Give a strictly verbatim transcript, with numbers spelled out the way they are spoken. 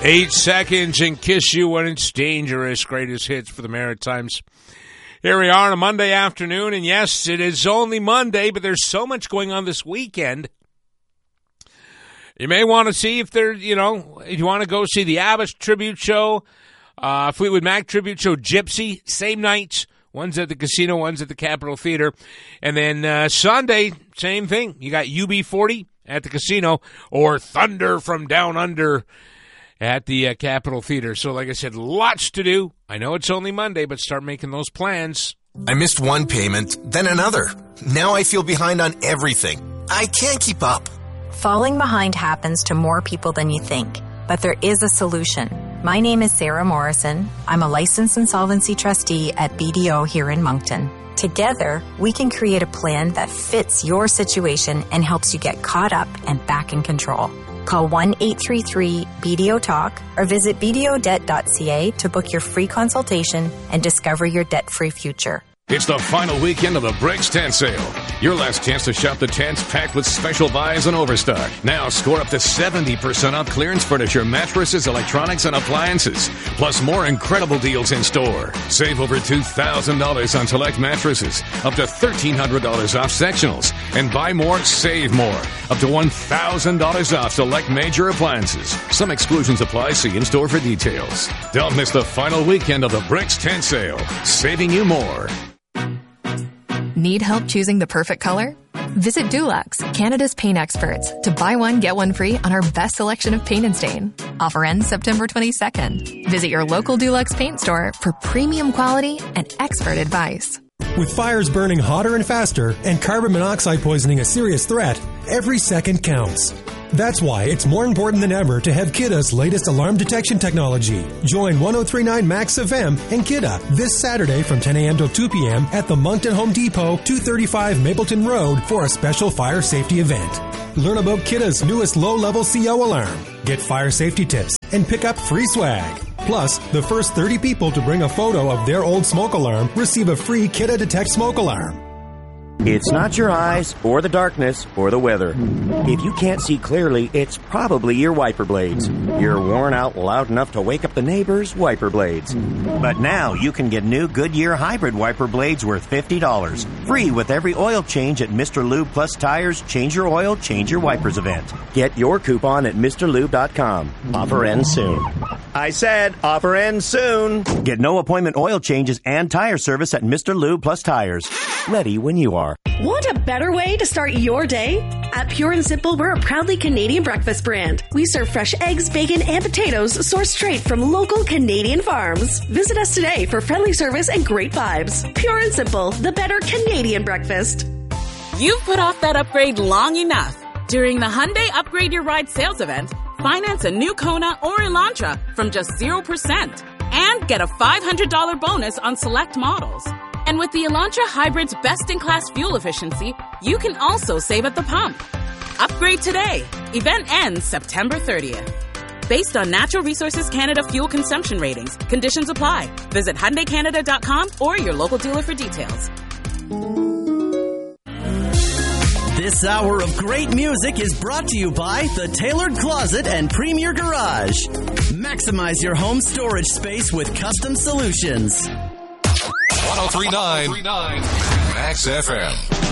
Eight seconds and kiss you when it's dangerous. Greatest hits for the Maritimes. Here we are on a Monday afternoon, and yes, it is only Monday, but there's so much going on this weekend. You may want to see if there, you know, if you want to go see the Abbas Tribute Show, uh, Fleetwood Mac Tribute Show, Gypsy, same nights. One's at the casino, one's at the Capitol Theater. And then uh, Sunday, same thing. You got U B forty at the casino or Thunder from Down Under at the uh, Capitol Theater. So like I said, lots to do. I know it's only Monday, but start making those plans. I missed one payment, then another. Now I feel behind on everything. I can't keep up. Falling behind happens to more people than you think, but there is a solution. My name is Sarah Morrison. I'm a licensed insolvency trustee at B D O here in Moncton. Together, we can create a plan that fits your situation and helps you get caught up and back in control. Call one eight three three B D O talk or visit b d o debt dot c a to book your free consultation and discover your debt-free future. It's the final weekend of the Bricks Tent Sale. Your last chance to shop the tents packed with special buys and overstock. Now score up to seventy percent off clearance furniture, mattresses, electronics, and appliances. Plus more incredible deals in store. Save over two thousand dollars on select mattresses. Up to one thousand three hundred dollars off sectionals. And buy more, save more. Up to one thousand dollars off select major appliances. Some exclusions apply. See in store for details. Don't miss the final weekend of the Bricks Tent Sale. Saving you more. Need help choosing the perfect color? Visit Dulux, Canada's paint experts, to buy one, get one free on our best selection of paint and stain. Offer ends September twenty-second. Visit your local Dulux paint store for premium quality and expert advice. With fires burning hotter and faster and carbon monoxide poisoning a serious threat, every second counts. That's why it's more important than ever to have Kidda's latest alarm detection technology. Join one oh three point nine Max F M and Kidda this Saturday from ten a.m. till two p.m. at the Moncton Home Depot, two thirty-five Mapleton Road for a special fire safety event. Learn about Kidda's newest low-level C O alarm, get fire safety tips, and pick up free swag. Plus, the first thirty people to bring a photo of their old smoke alarm receive a free Kidda Detect smoke alarm. It's not your eyes, or the darkness, or the weather. If you can't see clearly, it's probably your wiper blades. You're worn out loud enough to wake up the neighbors' wiper blades. But now you can get new Goodyear hybrid wiper blades worth fifty dollars. Free with every oil change at Mister Lube Plus Tires Change Your Oil, Change Your Wipers event. Get your coupon at Mr Lube dot com. Offer ends soon. I said offer ends soon. Get no appointment oil changes and tire service at Mister Lube Plus Tires. Ready when you are. Want a better way to start your day? At Pure and Simple, we're a proudly Canadian breakfast brand. We serve fresh eggs, bacon, and potatoes sourced straight from local Canadian farms. Visit us today for friendly service and great vibes. Pure and Simple, the better Canadian breakfast. You've put off that upgrade long enough. During the Hyundai Upgrade Your Ride sales event, finance a new Kona or Elantra from just zero percent and get a five hundred dollars bonus on select models. And with the Elantra Hybrid's best-in-class fuel efficiency, you can also save at the pump. Upgrade today. Event ends September thirtieth. Based on Natural Resources Canada fuel consumption ratings, conditions apply. Visit Hyundai Canada dot com or your local dealer for details. This hour of great music is brought to you by The Tailored Closet and Premier Garage. Maximize your home storage space with custom solutions. one oh three point nine Max F M.